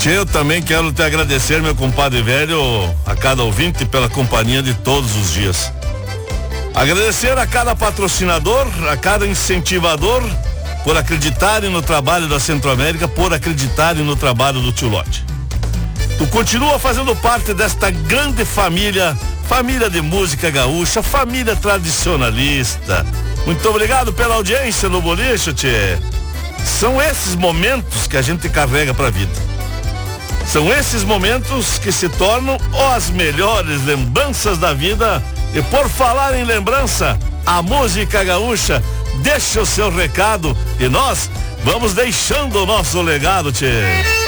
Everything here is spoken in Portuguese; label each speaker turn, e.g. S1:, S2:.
S1: Tchê, eu também quero te agradecer, meu compadre velho, a cada ouvinte pela companhia de todos os dias. Agradecer a cada patrocinador, a cada incentivador, por acreditarem no trabalho da Centro-América, por acreditarem no trabalho do Tio Lote. Tu continua fazendo parte desta grande família de música gaúcha, família tradicionalista. Muito obrigado pela audiência no Boliche, tchê. São esses momentos que a gente carrega pra vida. São esses momentos que se tornam as melhores lembranças da vida. E por falar em lembrança, a música gaúcha deixa o seu recado e nós vamos deixando o nosso legado, tchê.